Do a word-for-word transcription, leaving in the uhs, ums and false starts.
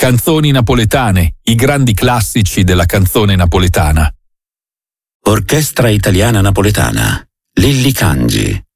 Canzoni napoletane, i grandi classici della canzone napoletana. Orchestra Italiana Napoletana, Lilli Cangi.